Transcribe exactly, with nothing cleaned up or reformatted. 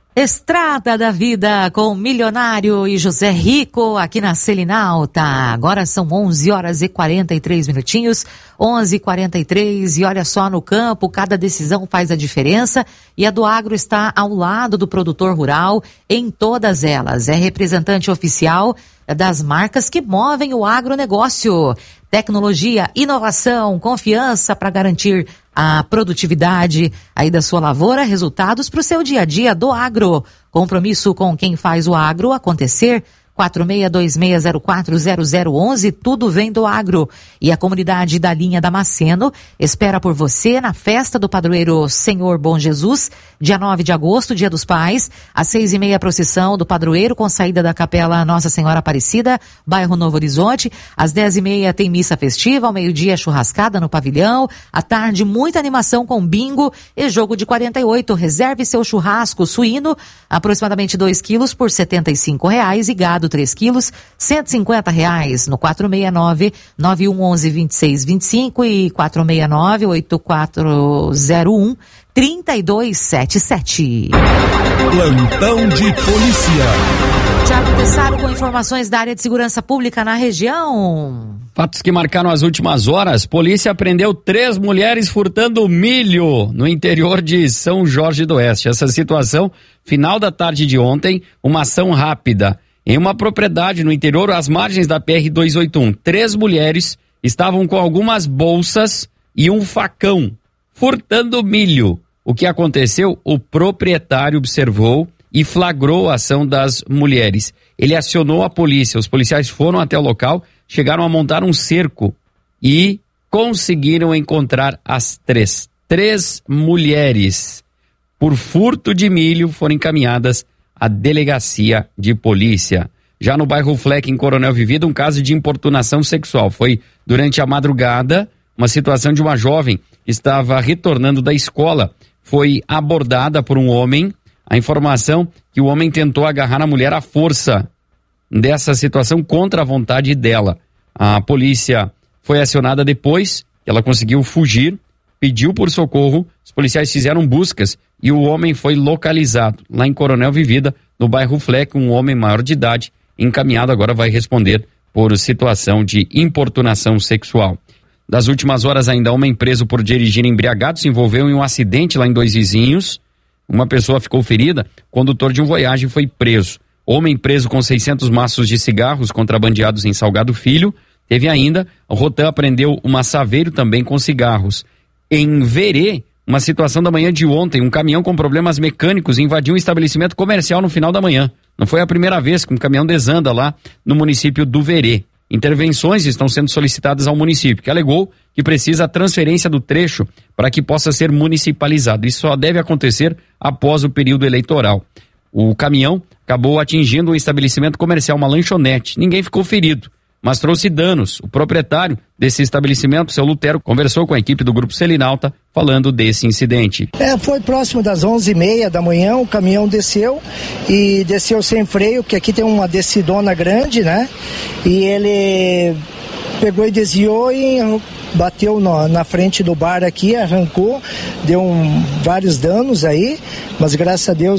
Estrada da Vida com Milionário e José Rico aqui na Selinalta. Agora são onze horas e quarenta e três minutinhos, onze e quarenta e três, e olha só, no campo cada decisão faz a diferença e a do Agro está ao lado do produtor rural em todas elas. É representante oficial das marcas que movem o agronegócio. Tecnologia, inovação, confiança para garantir a produtividade aí da sua lavoura, resultados para o seu dia a dia do agro. Compromisso com quem faz o agro acontecer. quatro seis dois seis zero quatro zero zero um um, tudo vem do agro. E a comunidade da linha Damasceno espera por você na festa do padroeiro Senhor Bom Jesus, dia nove de agosto, dia dos pais, às seis e meia procissão do padroeiro com saída da capela Nossa Senhora Aparecida, bairro Novo Horizonte. Às dez e meia tem missa festiva, ao meio-dia churrascada no pavilhão, à tarde muita animação com bingo e jogo de quarenta e oito. Reserve seu churrasco suíno, aproximadamente dois quilos por setenta e cinco reais, e gado três quilos, cento e cinquenta reais, no quatro seis nove, nove um um um, dois seis dois cinco e quatro seis nove, oito quatro zero um, três dois sete sete. Plantão de polícia. Tiago Tessaro com informações da área de segurança pública na região. Fatos que marcaram as últimas horas: polícia prendeu três mulheres furtando milho no interior de São Jorge do Oeste. Essa situação, final da tarde de ontem, uma ação rápida em uma propriedade no interior, às margens da P R duzentos e oitenta e um. Três mulheres estavam com algumas bolsas e um facão, furtando milho. O que aconteceu? O proprietário observou e flagrou a ação das mulheres. Ele acionou a polícia. Os policiais foram até o local, chegaram a montar um cerco e conseguiram encontrar as três. Três mulheres, por furto de milho, foram encaminhadas a delegacia de polícia. Já no bairro Fleck, em Coronel Vivida, um caso de importunação sexual. Foi durante a madrugada, uma situação de uma jovem que estava retornando da escola. Foi abordada por um homem. A informação que o homem tentou agarrar a mulher à força, dessa situação contra a vontade dela. A polícia foi acionada depois, ela conseguiu fugir, pediu por socorro, os policiais fizeram buscas e o homem foi localizado lá em Coronel Vivida, no bairro Fleck. Um homem maior de idade, encaminhado, agora vai responder por situação de importunação sexual. Das últimas horas ainda, homem preso por dirigir embriagado se envolveu em um acidente lá em Dois Vizinhos. Uma pessoa ficou ferida, condutor de um Voyage foi preso. Homem preso com seiscentos maços de cigarros contrabandeados em Salgado Filho. Teve ainda, o Rotan apreendeu uma Saveiro também com cigarros. Em Verê, uma situação da manhã de ontem, um caminhão com problemas mecânicos invadiu um estabelecimento comercial no final da manhã. Não foi a primeira vez que um caminhão desanda lá no município do Verê. Intervenções estão sendo solicitadas ao município, que alegou que precisa a transferência do trecho para que possa ser municipalizado. Isso só deve acontecer após o período eleitoral. O caminhão acabou atingindo um estabelecimento comercial, uma lanchonete. Ninguém ficou ferido, mas trouxe danos. O proprietário desse estabelecimento, seu Lutero, conversou com a equipe do Grupo Selinalta falando desse incidente. É, foi próximo das onze e meia da manhã, o caminhão desceu e desceu sem freio, porque aqui tem uma descidona grande, né? E ele pegou e desviou e bateu no, na frente do bar aqui, arrancou, deu um, vários danos aí, mas graças a Deus